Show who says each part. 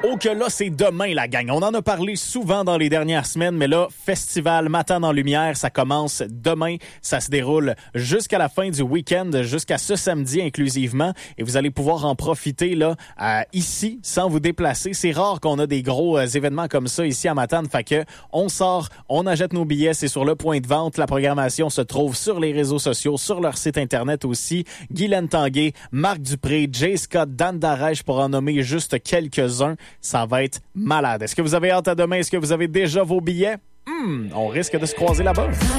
Speaker 1: Oh que là, c'est demain, la gang. On en a parlé souvent dans les dernières semaines, mais là, Festival Matane en Lumière, ça commence demain. Ça se déroule jusqu'à la fin du week-end, jusqu'à ce samedi inclusivement. Et vous allez pouvoir en profiter là ici, sans vous déplacer. C'est rare qu'on a des gros événements comme ça ici à Matane. Fait que on sort, on achète nos billets, c'est sur le point de vente. La programmation se trouve sur les réseaux sociaux, sur leur site Internet aussi. Guylaine Tanguay, Marc Dupré, Jay Scott, Dan Darèche, pour en nommer juste quelques-uns. Ça va être malade. Est-ce que vous avez hâte à demain? Est-ce que vous avez déjà vos billets? On risque de se croiser là-bas.